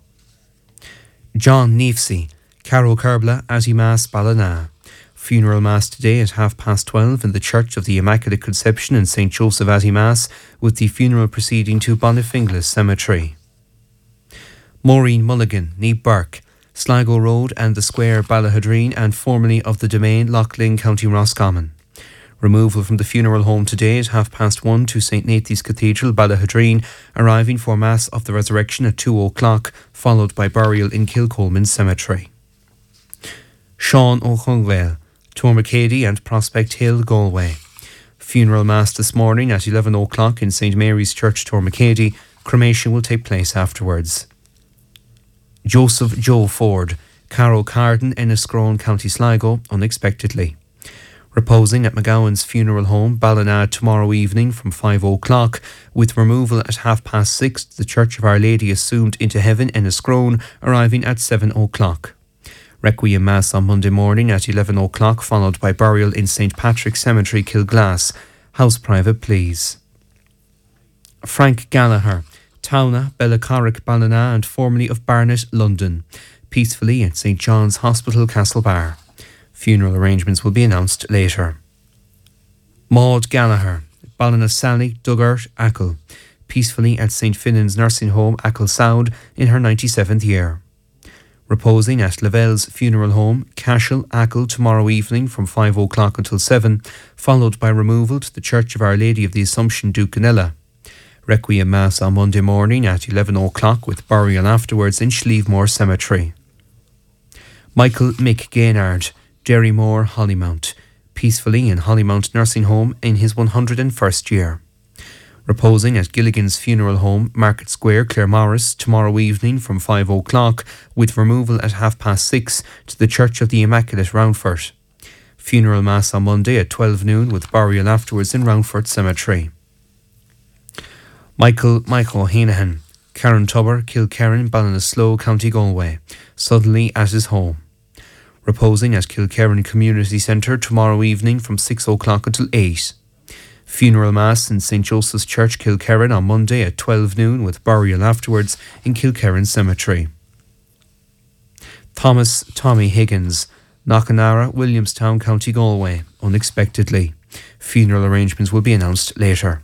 John Neefsey, Carrow Kerbla, Atty Mass, Ballina. Funeral mass today at 12:30 in the Church of the Immaculate Conception in St Joseph Atty Mass, with the funeral proceeding to Bonifinglas Cemetery. Maureen Mulligan, Nee Burke, Sligo Road and the Square, Ballahadreen and formerly of the Domain, Loughlin, County Roscommon. Removal from the funeral home today at 1:30 to St Nathan's Cathedral, Ballahadreen, arriving for Mass of the Resurrection at 2 o'clock, followed by burial in Kilcolman Cemetery. Sean O'Chungwell, Tormacady and Prospect Hill, Galway. Funeral mass this morning at 11 o'clock in St Mary's Church, Tormacady. Cremation will take place afterwards. Joseph Joe Ford, Carrow Carden, Enniscrone, County Sligo, unexpectedly. Reposing at McGowan's funeral home, Ballina, tomorrow evening from 5 o'clock, with removal at 6:30 to the Church of Our Lady Assumed into Heaven, Enniscrone, arriving at 7 o'clock. Requiem Mass on Monday morning at 11 o'clock, followed by burial in St Patrick's Cemetery, Kilglass. House private, please. Frank Gallagher, Towna, Bellacorrick, Ballina and formerly of Barnet, London. Peacefully at St John's Hospital, Castlebar. Funeral arrangements will be announced later. Maud Gallagher, Ballinasally, Duggart, Achill. Peacefully at St Finnan's Nursing Home, Achill Sound, in her 97th year. Reposing at Lavelle's Funeral Home, Cashel, Achill, tomorrow evening from 5 o'clock until 7, followed by removal to the Church of Our Lady of the Assumption, Ducanella. Requiem Mass on Monday morning at 11 o'clock with burial afterwards in Schlievemore Cemetery. Michael Mick Gaynard, Derrymore, Hollymount. Peacefully in Hollymount Nursing Home in his 101st year. Reposing at Gilligan's Funeral Home, Market Square, Claremorris, tomorrow evening from 5 o'clock, with removal at 6:30 to the Church of the Immaculate, Roundfort. Funeral Mass on Monday at 12 noon with burial afterwards in Roundfort Cemetery. Michael Hanahan, Carrantubber, Kilkerran, Ballinasloe, County Galway, suddenly at his home. Reposing at Kilkerran Community Centre tomorrow evening from 6 o'clock until 8. Funeral Mass in St Joseph's Church, Kilkerran on Monday at 12 noon with burial afterwards in Kilkerran Cemetery. Tommy Higgins, Knockanara, Williamstown, County Galway, unexpectedly. Funeral arrangements will be announced later.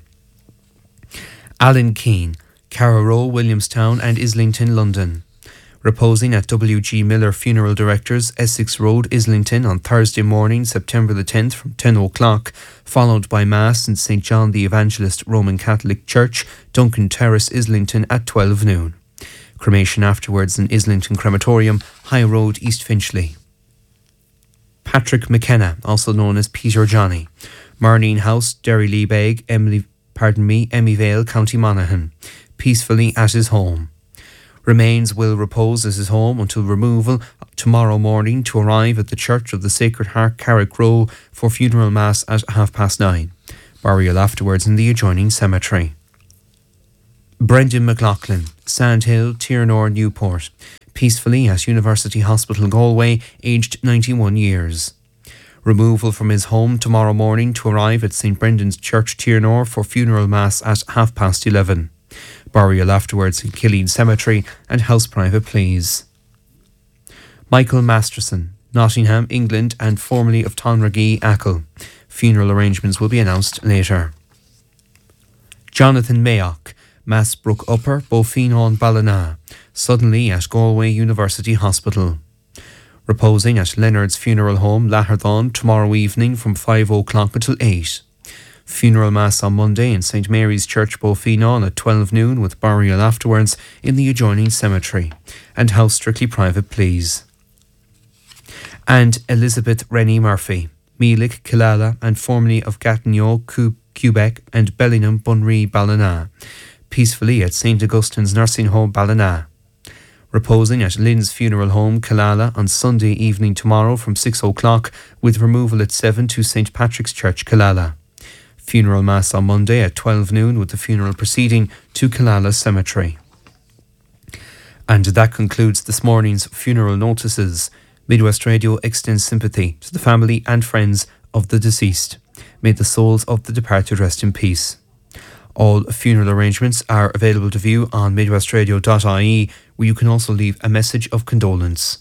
Alan Keane, Carrow, Williamstown and Islington, London. Reposing at W.G. Miller Funeral Directors, Essex Road, Islington on Thursday morning, September the 10th from 10 o'clock, followed by Mass in St John the Evangelist Roman Catholic Church, Duncan Terrace, Islington at 12 noon. Cremation afterwards in Islington Crematorium, High Road, East Finchley. Patrick McKenna, also known as Peter Johnny, Marneen House, Derry Leabeg, Emmyvale, County Monaghan, peacefully at his home. Remains will repose at his home until removal tomorrow morning to arrive at the Church of the Sacred Heart, Carrick Row, for funeral mass at 9:30. Burial afterwards in the adjoining cemetery. Brendan McLaughlin, Sandhill, Tiernor, Newport, peacefully at University Hospital Galway, aged 91 years. Removal from his home tomorrow morning to arrive at St Brendan's Church, Tiernor, for funeral mass at 11:30. Burial afterwards in Killeen Cemetery and house private please. Michael Masterson, Nottingham, England and formerly of Tonragee, Achill. Funeral arrangements will be announced later. Jonathan Mayock, Massbrook Upper, Beaufinon, Ballina, suddenly at Galway University Hospital. Reposing at Leonard's Funeral Home, Laherthon, tomorrow evening from 5 o'clock until 8. Funeral Mass on Monday in St Mary's Church, Beaufinon at 12 noon with burial afterwards in the adjoining cemetery. And house strictly private please. And Elizabeth Rennie Murphy, Meelick, Killala and formerly of Gatineau, Quebec and Bellingham, Bunree, Ballina, peacefully at St Augustine's Nursing Home, Ballina. Reposing at Lynn's Funeral Home, Killala on Sunday evening tomorrow from 6 o'clock with removal at 7 to St Patrick's Church, Killala. Funeral Mass on Monday at 12 noon with the funeral proceeding to Killala Cemetery. And that concludes this morning's funeral notices. Midwest Radio extends sympathy to the family and friends of the deceased. May the souls of the departed rest in peace. All funeral arrangements are available to view on midwestradio.ie, where you can also leave a message of condolence.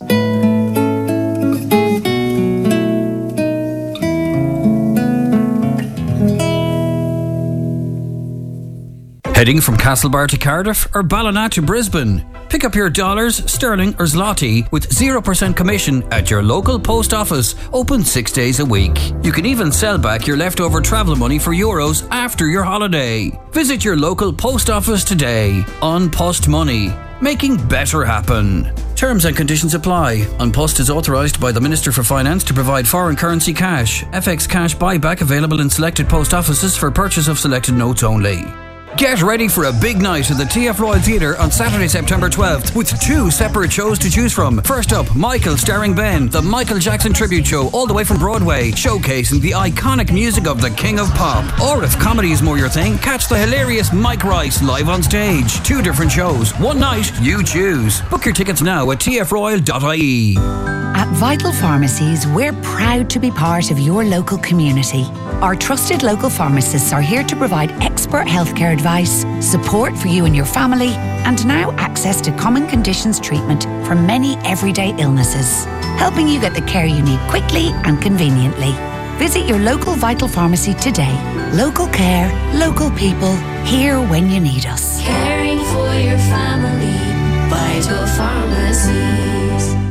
Heading from Castlebar to Cardiff or Ballina to Brisbane? Pick up your dollars, sterling or zloty with 0% commission at your local post office, open 6 days a week. You can even sell back your leftover travel money for euros after your holiday. Visit your local post office today. An Post Money, making better happen. Terms and conditions apply. An Post is authorised by the Minister for Finance to provide foreign currency cash. FX cash buyback available in selected post offices for purchase of selected notes only. Get ready for a big night at the TF Royal Theatre on Saturday, September 12th with 2 separate shows to choose from. First up, Michael starring Ben, the Michael Jackson tribute show all the way from Broadway, showcasing the iconic music of the King of Pop. Or if comedy is more your thing, catch the hilarious Mike Rice live on stage. 2 different shows, one night, you choose. Book your tickets now at tfroyal.ie. At Vital Pharmacies, we're proud to be part of your local community. Our trusted local pharmacists are here to provide expert healthcare advice, support for you and your family, and now access to common conditions treatment for many everyday illnesses, helping you get the care you need quickly and conveniently. Visit your local Vital Pharmacy today. Local care, local people, here when you need us. Caring for your family, Vital Pharmacies. Two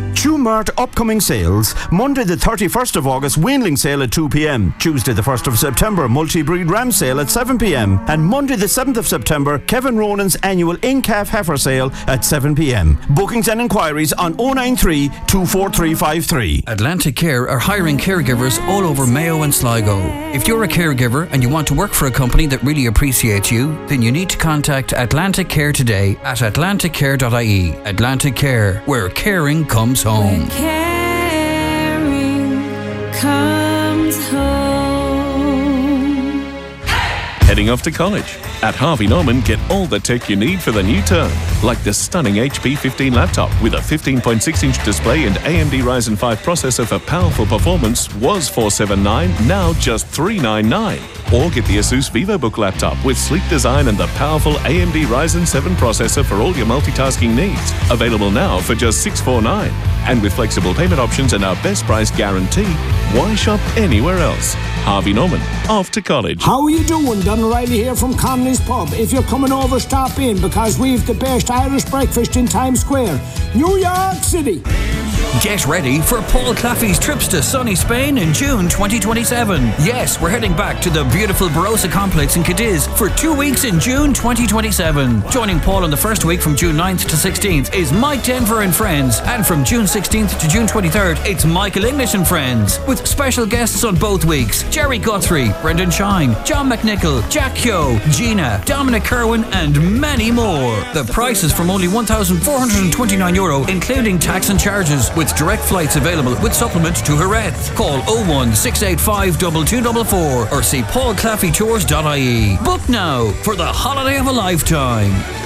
Walmart upcoming sales. Monday the 31st of August, weanling sale at 2 p.m. Tuesday the 1st of September, multi-breed ram sale at 7 p.m. And Monday the 7th of September, Kevin Ronan's annual in-calf heifer sale at 7 p.m. Bookings and inquiries on 093 24353. Atlantic Care are hiring caregivers all over Mayo and Sligo. If you're a caregiver and you want to work for a company that really appreciates you, then you need to contact Atlantic Care today at atlanticcare.ie. Atlantic Care, where caring comes home. Caring comes home. Heading off to college? At Harvey Norman, get all the tech you need for the new term, like the stunning HP 15 laptop with a 15.6-inch display and AMD Ryzen 5 processor for powerful performance was $479, now just $399. Or get the Asus VivoBook laptop with sleek design and the powerful AMD Ryzen 7 processor for all your multitasking needs. Available now for just $649. And with flexible payment options and our best price guarantee, why shop anywhere else? Harvey Norman, off to college. How are you doing? Don O'Reilly here from Connolly's Pub. If you're coming over, stop in because we've the best Irish breakfast in Times Square, New York City. Get ready for Paul Claffey's trips to sunny Spain in June 2027. Yes, we're heading back to the beautiful Barossa complex in Cadiz for 2 weeks in June 2027. Joining Paul in the first week from June 9th to 16th is Mike Denver and Friends, and from June 16th to June 23rd, it's Michael English and Friends, with special guests on both weeks: Jerry Guthrie, Brendan Shine, John McNichol, Jack Kyo, Gina, Dominic Kerwin, and many more. The price is from only €1,429, including tax and charges, with direct flights available with supplement to Jerez. Call 01685 2244 or see paulclaffeytours.ie. Book now for the holiday of a lifetime.